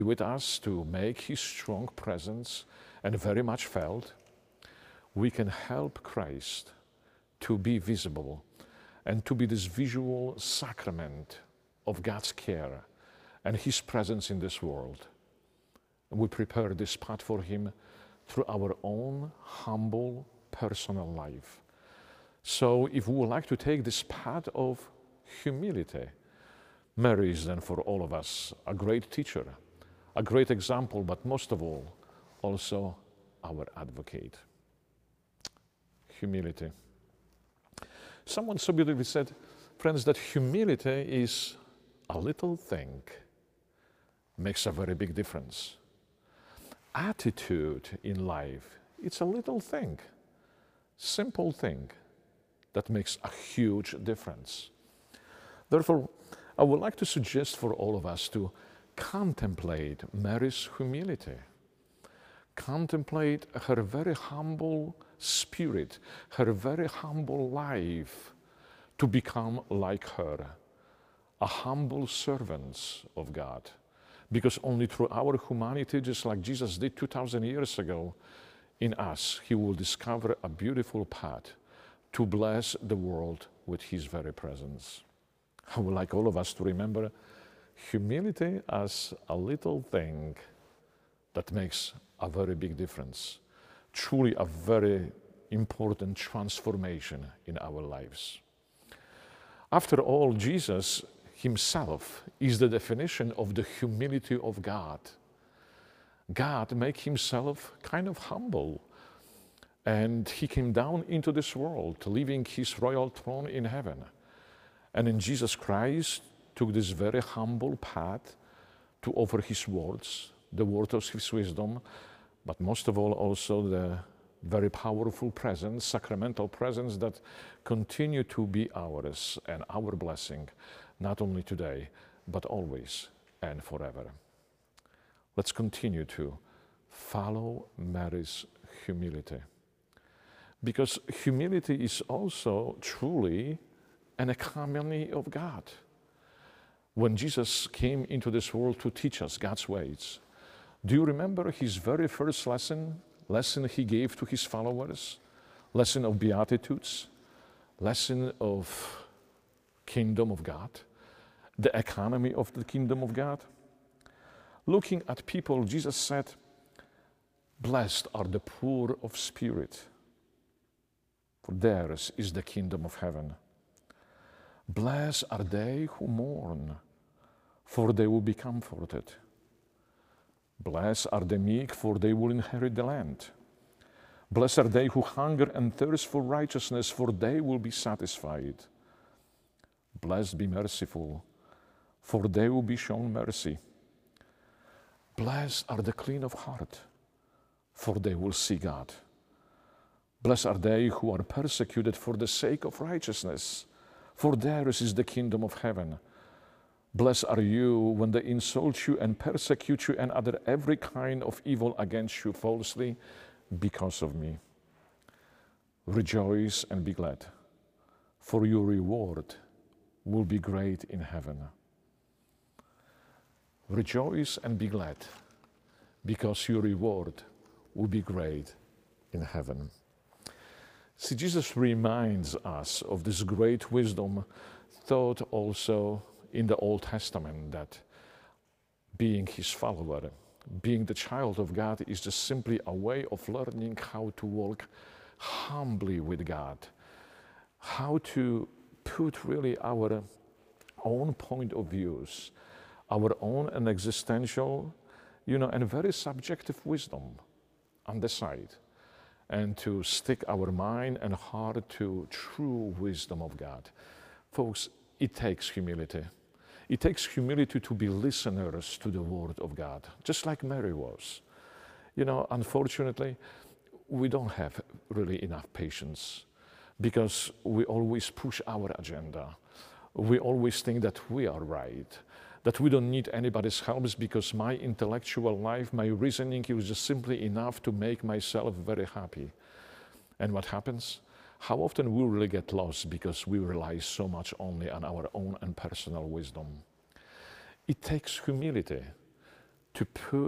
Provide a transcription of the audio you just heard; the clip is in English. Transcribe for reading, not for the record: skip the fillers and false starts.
with us to make his strong presence and very much felt, we can help Christ to be visible and to be this visual sacrament of God's care and his presence in this world. And we prepare this path for him through our own humble personal life. So if we would like to take this path of humility, Mary is then for all of us a great teacher, a great example, but most of all, also our advocate. Humility. Someone so beautifully said, friends, that humility is a little thing, makes a very big difference. Attitude in life, it's a little thing, simple thing that makes a huge difference. Therefore, I would like to suggest for all of us to contemplate Mary's humility, contemplate her very humble spirit, her very humble life, to become like her, a humble servant of God. Because only through our humanity, just like Jesus did 2,000 years ago, in us, he will discover a beautiful path to bless the world with his very presence. I would like all of us to remember humility as a little thing that makes a very big difference, truly a very important transformation in our lives. After all, Jesus himself is the definition of the humility of God. God made himself kind of humble, and he came down into this world, leaving his royal throne in heaven. And in Jesus Christ took this very humble path to offer his words, the word of his wisdom, but most of all also the very powerful presence, sacramental presence that continue to be ours and our blessing, not only today, but always and forever. Let's continue to follow Mary's humility. Because humility is also truly an economy of God. When Jesus came into this world to teach us God's ways, do you remember his very first lesson he gave to his followers? Lesson of Beatitudes, lesson of Kingdom of God, the economy of the Kingdom of God. Looking at people, Jesus said, "Blessed are the poor of spirit, for theirs is the kingdom of heaven. Blessed are they who mourn, for they will be comforted. Blessed are the meek, for they will inherit the land. Blessed are they who hunger and thirst for righteousness, for they will be satisfied. Blessed be merciful, for they will be shown mercy. Blessed are the clean of heart, for they will see God. Blessed are they who are persecuted for the sake of righteousness, for theirs is the kingdom of heaven. Blessed are you when they insult you and persecute you and utter every kind of evil against you falsely because of me. Rejoice and be glad, for your reward will be great in heaven." Rejoice and be glad, because your reward will be great in heaven. See, Jesus reminds us of this great wisdom taught also in the Old Testament, that being his follower, being the child of God, is just simply a way of learning how to walk humbly with God, how to put really our own point of views, our own and existential, and very subjective wisdom on the side, and to stick our mind and heart to true wisdom of God. Folks, it takes humility. It takes humility to be listeners to the word of God, just like Mary was. Unfortunately, we don't have really enough patience, because we always push our agenda. We always think that we are right, that we don't need anybody's help, because my intellectual life, my reasoning is just simply enough to make myself very happy. And what happens? How often we really get lost because we rely so much only on our own and personal wisdom. It takes humility to put